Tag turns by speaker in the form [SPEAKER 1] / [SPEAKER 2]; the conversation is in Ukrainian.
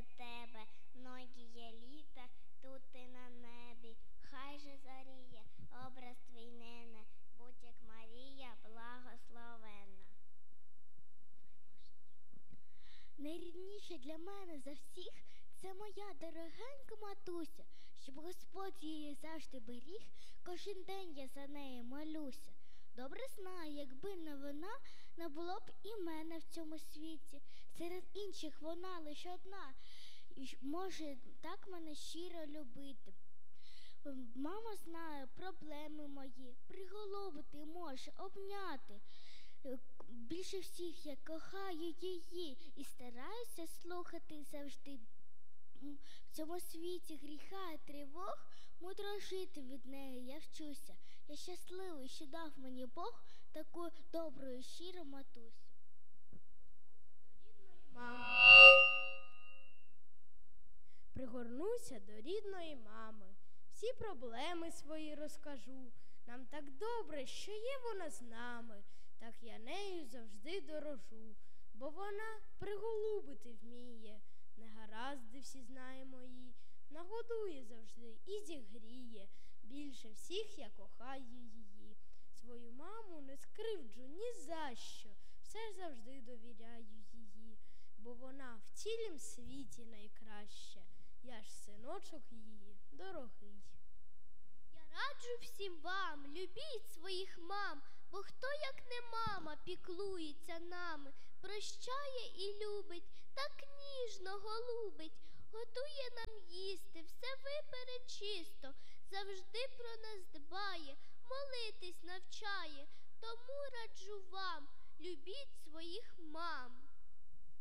[SPEAKER 1] для тебе. Многіє літа тут ти на небі. Хай же заріє образ твій нине, будь як Марія благословенна.
[SPEAKER 2] Найрідніше для мене за всіх це моя дорогенька матуся, щоб Господь її завжди беріг, кожен день я за нею молюся. Добре знаю, якби не вона, не було б і мене в цьому світі. Серед інших вона лише одна, і може так мене щиро любити. Мама знає проблеми мої, приголубити може, обняти. Більше всіх я кохаю її і стараюся слухати завжди. В цьому світі гріха і тривог мудро жити від неї я вчуся. Я щасливий, що дав мені Бог таку добру і щиру матусю.
[SPEAKER 3] Пригорнуся до рідної мами, всі проблеми свої розкажу. Нам так добре, що є вона з нами, так я нею завжди дорожу, бо вона приголубити вміє, негаразди всі знає мої, нагодує завжди і зігріє, більше всіх я кохаю її. Свою маму не скривджу ні за що, все завжди довіряю її, бо вона в цілім світі найкраща, я ж синочок її дорогий.
[SPEAKER 4] Я раджу всім вам, любіть своїх мам, бо хто, як не мама, піклується нами, прощає і любить, так ніжно голубить, готує нам їсти, все випере чисто, завжди про нас дбає, молитись навчає. Тому раджу вам, любіть своїх мам.